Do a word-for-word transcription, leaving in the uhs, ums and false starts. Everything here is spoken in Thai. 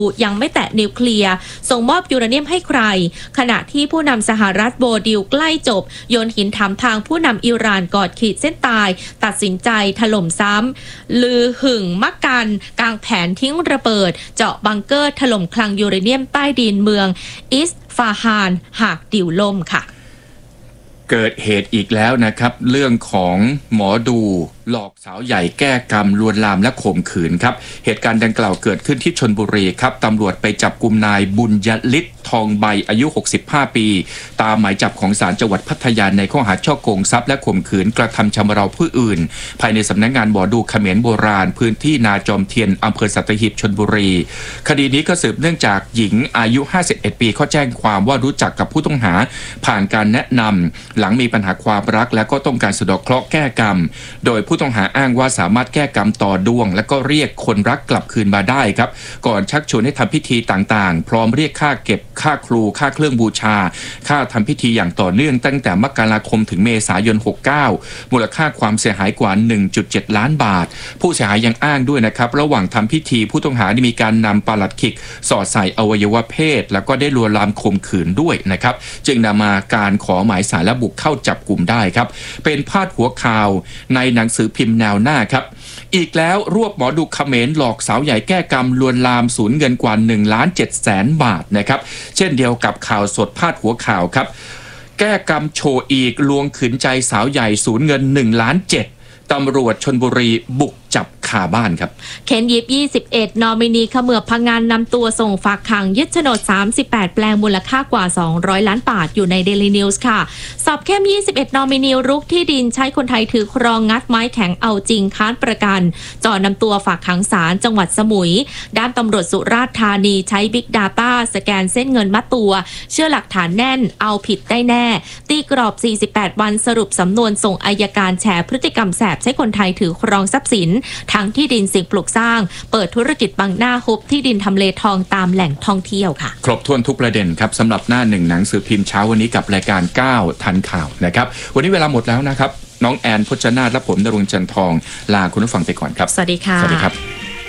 ยังไม่แตะนิวเคลียร์ส่งมอบยูเรเนียมให้ใครขณะที่ผู้นำสหรัฐโบดิลใกล้จบโยนหินถามทางผู้นำอิหร่านกอดขีดเส้นตายตัดสินใจถล่มซ้ำลือหึงมักกันกางแผนทิ้งระเบิดเจาะบังเกอร์ถล่มคลังยูเรเนียมใต้ดินเมืองอิสฟาฮานหากดิวล่มค่ะเกิดเหตุอีกแล้วนะครับเรื่องของหมอดูหลอกสาวใหญ่แก้กรรมลวนลามและข่มขืนครับเหตุการณ์ดังกล่าวเกิดขึ้นที่ชลบุรีครับตำรวจไปจับกุมนายบุญยฤทธิ์ทองใบอายุหกสิบห้าปีตามหมายจับของศาลจังหวัดพัทยาในข้อหาฉ้อโกงทรัพย์และข่มขืนกระทำชำเราผู้อื่นภายในสำนักงานหมอดูเขมรโบราณพื้นที่นาจอมเทียนอำเภอสัตหีบชลบุรีคดีนี้ก็สืบเนื่องจากหญิงอายุห้าสิบเอ็ดปีเขาแจ้งความว่ารู้จักกับผู้ต้องหาผ่านการแนะนำหลังมีปัญหาความรักและก็ต้องการสะเดาะเคราะห์แก้กรรมโดยผู้ต้องหาอ้างว่าสามารถแก้กรรมต่อดวงและก็เรียกคนรักกลับคืนมาได้ครับก่อนชักชวนให้ทำพิธีต่างๆพร้อมเรียกค่าเก็บค่าครูค่าเครื่องบูชาค่าทำพิธีอย่างต่อเนื่องตั้งแต่มกราคมถึงเมษายนหกสิบเก้ามูลค่าความเสียหายกว่า หนึ่งจุดเจ็ด ล้านบาทผู้เสียหายยังอ้างด้วยนะครับระหว่างทำพิธีผู้ต้องหาได้มีการนำปลัดขิกสอดใส่อวัยวะเพศแล้วก็ได้ลวนลามข่มขืนด้วยนะครับจึงนำมาการขอหมายสารและบุกเข้าจับกลุ่มได้ครับเป็นพาดหัวข่าวในหนังสือพิมพ์แนวหน้าครับอีกแล้วรวบหมอดูเขมรหลอกสาวใหญ่แก้กรรมลวนลามสูญเงินกว่าหนึ่งล้านเจ็ดแสนบาทนะครับเช่นเดียวกับข่าวสดพาดหัวข่าวครับแก้กรรมโชว์อีกลวงขืนใจสาวใหญ่สูญเงินหนึ่งล้านเจ็ดตำรวจชลบุรีบุกจับคาบ้านครับเคนยิบยี่สิบเอ็ดนอมินีเขมือบพังงานนำตัวส่งฝากขังยึดโฉนดสามสิบแปดแปลงมูลค่ากว่าสองร้อยล้านบาทอยู่ใน Daily News ค่ะสอบเข้มยี่สิบเอ็ดนอมินีรุกที่ดินใช้คนไทยถือครองงัดไม้แข็งเอาจริงค้านประกันจ่อนำตัวฝากขังศาลจังหวัดสมุยด้านตำรวจสุราษฎร์ธานีใช้ Big Data สแกนเส้นเงินมัดตัวเชื่อหลักฐานแน่นเอาผิดได้แน่ตีกรอบสี่สิบแปดวันสรุปสำนวนส่งอัยการแฉพฤติกรรมแสบใช้คนไทยถือครองทรัพย์สินทั้งที่ดินสิ่งปลูกสร้างเปิดธุรกิจบังหน้าฮุบที่ดินทำเลทองตามแหล่งท่องเที่ยวค่ะครบถ้วนทุกประเด็นครับสำหรับหน้าหนึ่งหนังสือพิมพ์เช้าวันนี้กับรายการเก้าทันข่าวนะครับวันนี้เวลาหมดแล้วนะครับน้องแอนพจนาถและผมณรงค์จันทองลาคุณผู้ฟังไปก่อนครับสวัสดีค่ะสวัสดีครับ